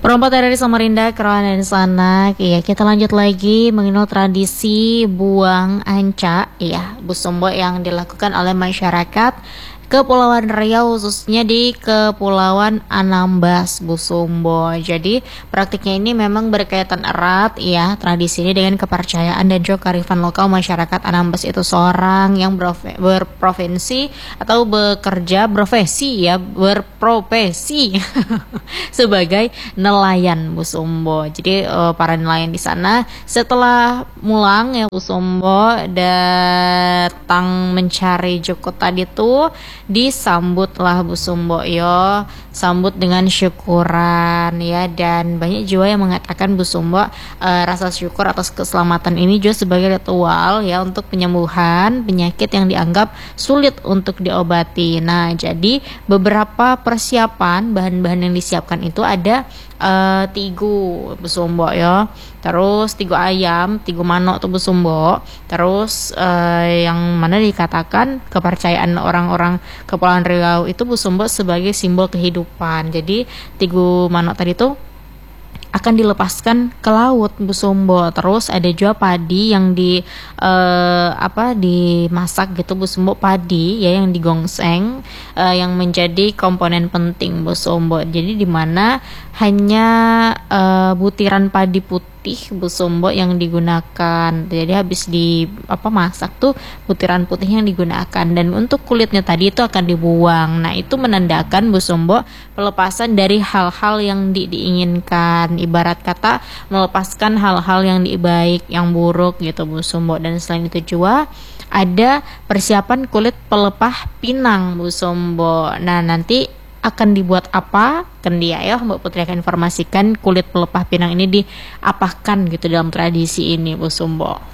Perompak dari Samarinda, Kerawan dan Sanak. Iya, kita lanjut lagi mengenal tradisi buang anca, ya, busombo yang dilakukan oleh masyarakat Kepulauan Riau, khususnya di Kepulauan Anambas, Busombo. Jadi praktiknya ini memang berkaitan erat, ya, tradisi ini dengan kepercayaan dan juga kearifan lokal masyarakat Anambas. Itu seorang yang berprofesi atau bekerja profesi, ya, berprofesi sebagai nelayan Busombo. Jadi para nelayan di sana setelah mulang, ya, Busombo datang mencari joko tadi tuh disambutlah Busombo yo, sambut dengan syukuran, ya, dan banyak juga yang mengatakan Busombo rasa syukur atas keselamatan ini juga sebagai ritual, ya, untuk penyembuhan penyakit yang dianggap sulit untuk diobati. Nah, jadi beberapa persiapan bahan-bahan yang disiapkan itu ada tigu Busombo, ya, terus tigu ayam, tigu manok tuh Busombo, terus yang mana dikatakan kepercayaan orang-orang Kepulauan Riau itu Busombo sebagai simbol kehidupan. Jadi tigu manok tadi tuh akan dilepaskan ke laut Busombo. Terus ada juga padi yang dimasak gitu Busombo, padi, ya, yang digongseng, yang menjadi komponen penting Busombo. Jadi di mana hanya butiran padi putih Busombo yang digunakan. Jadi habis masak tuh butiran putih yang digunakan, dan untuk kulitnya tadi itu akan dibuang. Nah, itu menandakan Busombo pelepasan dari hal-hal yang diinginkan, ibarat kata melepaskan hal-hal yang baik, yang buruk gitu Busombo. Dan selain itu juga ada persiapan kulit pelepah pinang Busombo. Nah, nanti akan dibuat apa? Kan dia, ya, Mbak Putri akan informasikan kulit pelepah pinang ini diapakan gitu dalam tradisi ini Busombo.